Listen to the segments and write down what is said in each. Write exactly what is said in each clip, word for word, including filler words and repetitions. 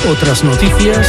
otras noticias.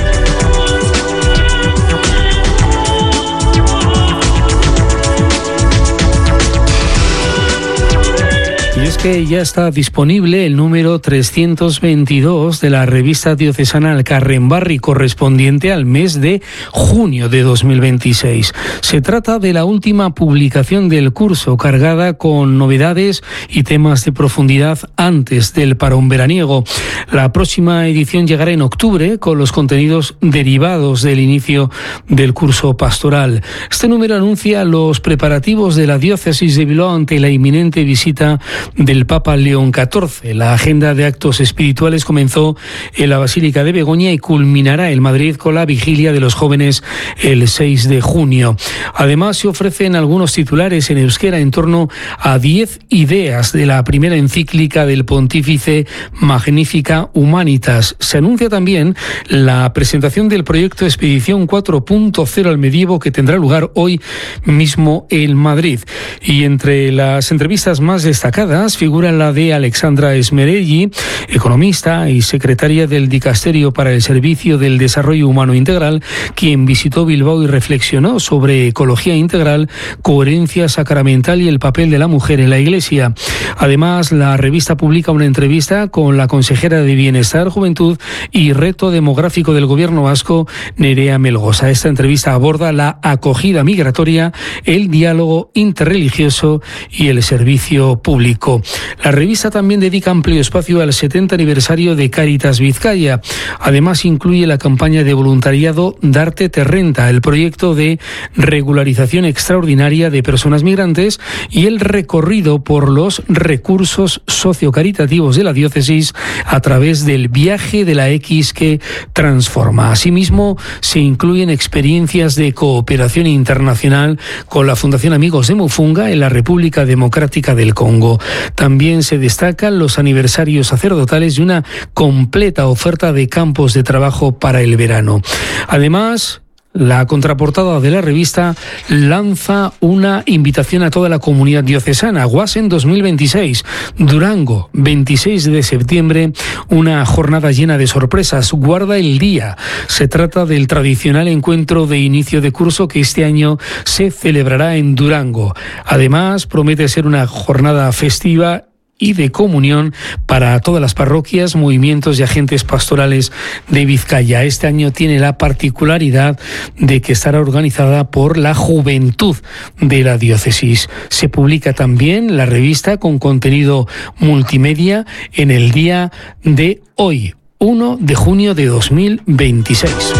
Y es que ya está disponible el número trescientos veintidós de la revista diocesana Alcarrembarri, correspondiente al mes de junio de dos mil veintiséis. Se trata de la última publicación del curso, cargada con novedades y temas de profundidad antes del parón veraniego. La próxima edición llegará en octubre con los contenidos derivados del inicio del curso pastoral. Este número anuncia los preparativos de la diócesis de Bilbao ante la inminente visita del Papa León catorce. La agenda de actos espirituales comenzó en la Basílica de Begoña y culminará en Madrid con la vigilia de los jóvenes el seis de junio. Además, se ofrecen algunos titulares en euskera en torno a diez ideas de la primera encíclica del Pontífice Magnificat Humanitas. Se anuncia también la presentación del proyecto Expedición cuatro punto cero al medievo, que tendrá lugar hoy mismo en Madrid. Y entre las entrevistas más destacadas figura la de Alexandra Esmerelli, economista y secretaria del Dicasterio para el Servicio del Desarrollo Humano Integral, quien visitó Bilbao y reflexionó sobre ecología integral, coherencia sacramental y el papel de la mujer en la Iglesia. Además, la revista publica una entrevista con la consejera de Bienestar, Juventud y Reto Demográfico del Gobierno vasco, Nerea Melgosa. Esta entrevista aborda la acogida migratoria, el diálogo interreligioso y el servicio público. La revista también dedica amplio espacio al setenta aniversario de Cáritas Vizcaya. Además, incluye la campaña de voluntariado Darte te renta, el proyecto de regularización extraordinaria de personas migrantes y el recorrido por los recursos sociocaritativos de la diócesis a través del viaje de la X que transforma. Asimismo, se incluyen experiencias de cooperación internacional con la Fundación Amigos de Mufunga en la República Democrática del Congo. También se destacan los aniversarios sacerdotales y una completa oferta de campos de trabajo para el verano. Además, la contraportada de la revista lanza una invitación a toda la comunidad diocesana. Guasen dos mil veintiséis, Durango, veintiséis de septiembre, una jornada llena de sorpresas. Guarda el día. Se trata del tradicional encuentro de inicio de curso que este año se celebrará en Durango. Además, promete ser una jornada festiva y de comunión para todas las parroquias, movimientos y agentes pastorales de Vizcaya. Este año tiene la particularidad de que estará organizada por la juventud de la diócesis. Se publica también la revista con contenido multimedia en el día de hoy, primero de junio de dos mil veintiséis.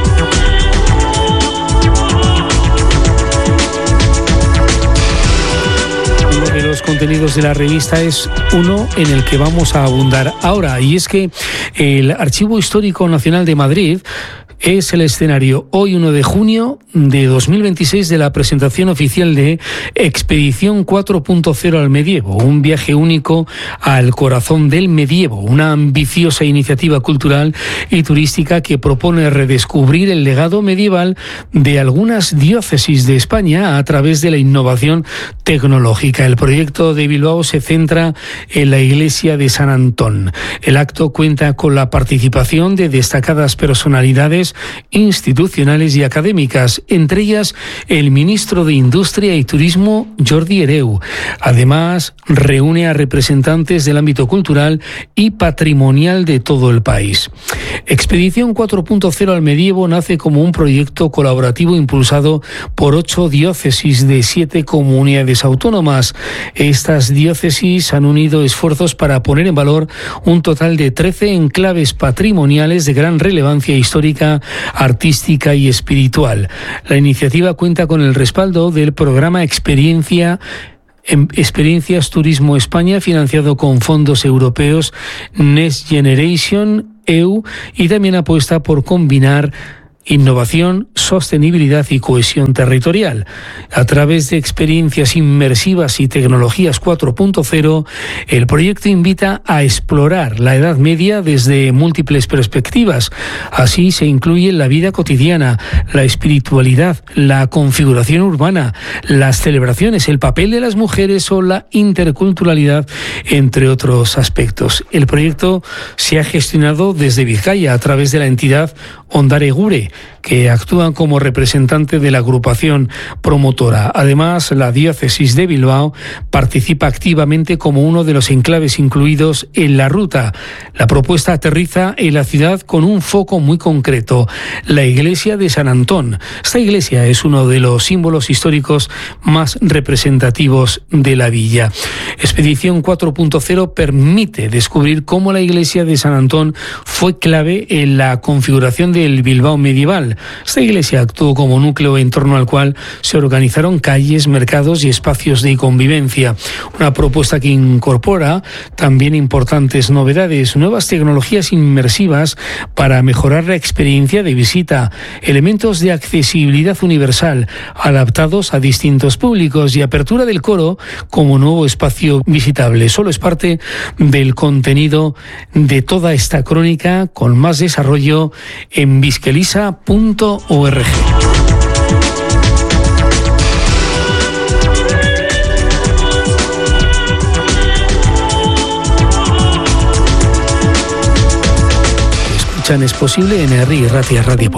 Los contenidos de la revista es uno en el que vamos a abundar ahora, y es que el Archivo Histórico Nacional de Madrid es el escenario hoy, primero de junio de dos mil veintiséis, de la presentación oficial de Expedición cuatro punto cero al medievo, un viaje único al corazón del medievo, una ambiciosa iniciativa cultural y turística que propone redescubrir el legado medieval de algunas diócesis de España a través de la innovación tecnológica. El proyecto de Bilbao se centra en la iglesia de San Antón. El acto cuenta con la participación de destacadas personalidades institucionales y académicas, entre ellas el ministro de Industria y Turismo, Jordi Hereu. Además, reúne a representantes del ámbito cultural y patrimonial de todo el país. Expedición cuatro punto cero al medievo nace como un proyecto colaborativo impulsado por ocho diócesis de siete comunidades autónomas. Estas diócesis han unido esfuerzos para poner en valor un total de trece enclaves patrimoniales de gran relevancia histórica, artística y espiritual. La iniciativa cuenta con el respaldo del programa Experiencia Experiencias Turismo España, financiado con fondos europeos Next Generation E U, y también apuesta por combinar innovación, sostenibilidad y cohesión territorial. A través de experiencias inmersivas y tecnologías cuatro punto cero, el proyecto invita a explorar la Edad Media desde múltiples perspectivas. Así se incluye la vida cotidiana, la espiritualidad, la configuración urbana, las celebraciones, el papel de las mujeres o la interculturalidad, entre otros aspectos. El proyecto se ha gestionado desde Vizcaya a través de la entidad Ondare Gure, que actúan como representante de la agrupación promotora. Además, la diócesis de Bilbao participa activamente como uno de los enclaves incluidos en la ruta. La propuesta aterriza en la ciudad con un foco muy concreto, la iglesia de San Antón. Esta iglesia es uno de los símbolos históricos más representativos de la villa. Expedición cuatro punto cero permite descubrir cómo la iglesia de San Antón fue clave en la configuración del Bilbao medieval. Esta iglesia actuó como núcleo en torno al cual se organizaron calles, mercados y espacios de convivencia. Una propuesta que incorpora también importantes novedades, nuevas tecnologías inmersivas para mejorar la experiencia de visita, elementos de accesibilidad universal adaptados a distintos públicos y apertura del coro como nuevo espacio visitable. Solo es parte del contenido de toda esta crónica, con más desarrollo en bizkelisa punto org. Escuchan Es Posible en Herri Ratia Radio.